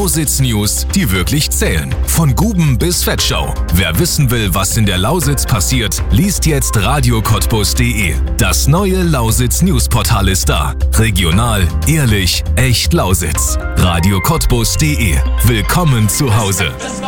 Lausitz-News, die wirklich zählen. Von Guben bis Vetschau. Wer wissen will, was in der Lausitz passiert, liest jetzt radiocottbus.de. Das neue Lausitz-News-Portal ist da. Regional, ehrlich, echt Lausitz. radiocottbus.de. Willkommen zu Hause.